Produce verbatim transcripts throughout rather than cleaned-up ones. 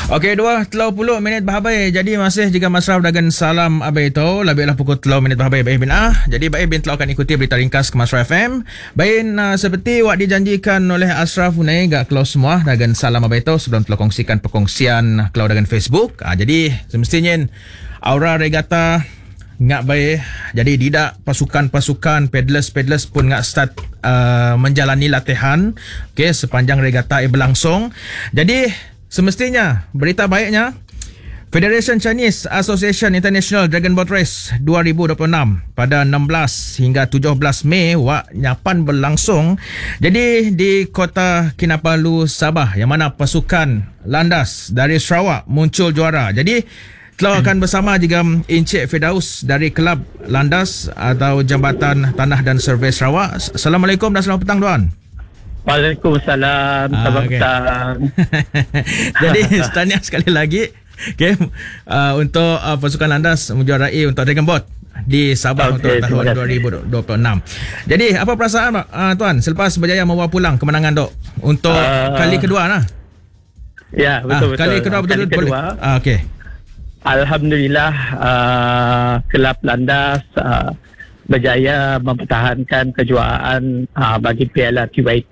Okey, dua telau puluh minit berhabai. Jadi masih jika masraf dengan salam abai itu lebihlah pukul telau minit berhabai baik bin ah. Jadi baik bin telau akan ikuti berita ringkas ke Masraf F M. Baik uh, seperti wak dijanjikan oleh Ashraf Unai gak kelau semua dengan salam abai itu sebelum telau kongsikan perkongsian kelau dengan Facebook. Ah, jadi semestinya aura regata ngak baik. Jadi tidak pasukan-pasukan pedalers-pedalers pun ngak start uh, menjalani latihan okey sepanjang regata yang berlangsung. Jadi semestinya berita baiknya Federation Chinese Association International Dragon Boat Race dua ribu dua puluh enam pada enam belas hingga tujuh belas Mei wak nyapan berlangsung. Jadi di Kota Kinabalu, Sabah, yang mana pasukan landas dari Sarawak muncul juara. Jadi telah akan bersama juga Encik Firdaus dari Kelab Landas atau Jambatan Tanah dan Survey Sarawak. Assalamualaikum dan selamat petang tuan. Waalaikumsalam. Selamat okay. petang. Jadi tahniah sekali lagi okay, uh, untuk uh, pasukan landas menjuarai untuk Dragon Boat di Sabah okay, untuk tahun dua ribu dua puluh enam. Jadi apa perasaan uh, tuan selepas berjaya membawa pulang kemenangan dok untuk uh, kali kedua lah? Ya betul uh, betul. Kali kedua betul betul. Uh, Okey. Alhamdulillah uh, Kelab Landas uh, berjaya mempertahankan kejuaraan uh, bagi Piala T Y T.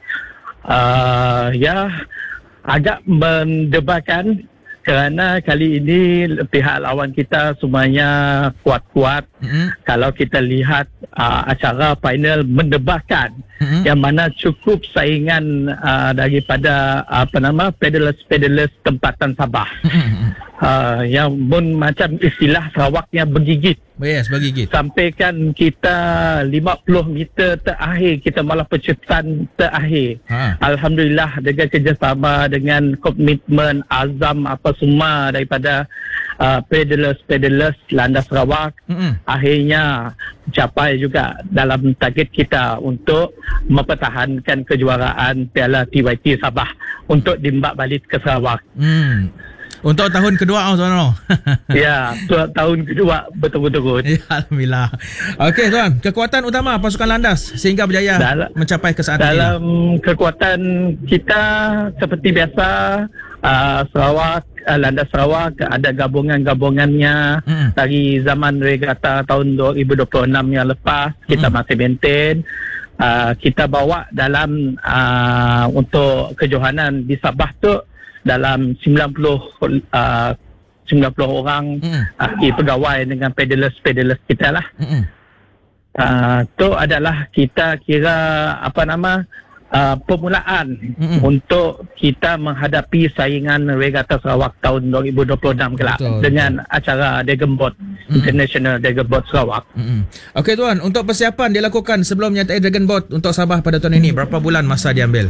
Uh, ya, agak mendebarkan kerana kali ini pihak lawan kita semuanya kuat-kuat. Mm-hmm. Kalau kita lihat uh, acara final mendebarkan, mm-hmm. yang mana cukup saingan uh, daripada apa nama pedalers-pedalers tempatan Sabah. Mm-hmm. Uh, yang pun macam istilah Sarawaknya bergigit. Yes, bergigit. Sampaikan kita lima puluh meter terakhir, kita malah penciptaan terakhir. Ha. Alhamdulillah dengan kerjasama, dengan komitmen, azam apa semua daripada uh, pedalers-pedalers landas Sarawak. Mm-hmm. Akhirnya capai juga dalam target kita untuk mempertahankan kejuaraan Piala T Y T Sabah untuk dimbak balik ke Sarawak. Mm. Untuk tahun kedua oh, tuan. Ya, tahun kedua betul-betul. Ya, alhamdulillah. Okey tuan, kekuatan utama pasukan landas sehingga berjaya dalam, mencapai ke saat ini. Dalam kekuatan kita seperti biasa uh, Sarawak, uh, Landas Sarawak ada gabungan-gabungannya hmm. dari zaman regata tahun dua ribu dua puluh enam yang lepas kita hmm. masih maintain. Uh, kita bawa dalam uh, untuk kejohanan di Sabah tu dalam sembilan puluh uh, sembilan puluh orang mm. uh, pegawai dengan pedalers-pedalers kita lah. Mm. Uh, tu adalah kita kira apa nama uh, permulaan mm. untuk kita menghadapi saingan regata Sarawak tahun dua ribu dua puluh enam kelak dengan acara Dragon Boat mm. International Dragon Boat Sarawak. Mm. Okey tuan, untuk persiapan dilakukan sebelum menyertai Dragon Boat untuk Sabah pada tahun ini, berapa bulan masa diambil?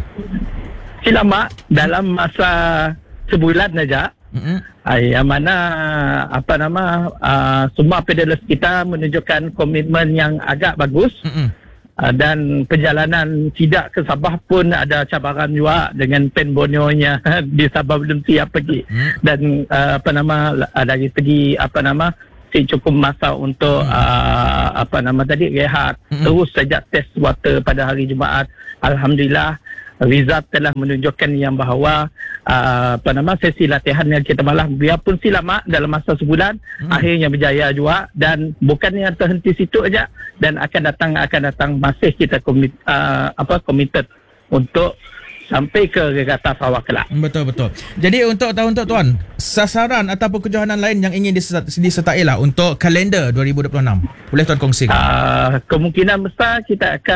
Lama dalam masa sebulan saja. Mm-hmm. uh, yang mana apa nama uh, semua pedalers kita menunjukkan komitmen yang agak bagus. Mm-hmm. uh, dan perjalanan tidak ke Sabah pun ada cabaran juga dengan pen bonyonya di Sabah belum siap pergi. Mm-hmm. Dan uh, apa nama uh, dari segi apa nama si cukup masa untuk mm-hmm. uh, apa nama tadi rehat. Mm-hmm. Terus saja test water pada hari Jumaat. Alhamdulillah result telah menunjukkan yang bahawa uh, apa nama sesi latihan yang kita malah biarpun si lama dalam masa sebulan hmm. akhirnya berjaya juga, dan bukannya terhenti situ aja, dan akan datang akan datang masih kita komit uh, apa committed untuk sampai ke regata Sarawak kelak. Betul betul. Jadi untuk tahun tu tuan, sasaran ataupun kejohanan lain yang ingin disertai lah untuk kalender dua ribu dua puluh enam. Boleh tuan kongsikan? Uh, kemungkinan besar kita akan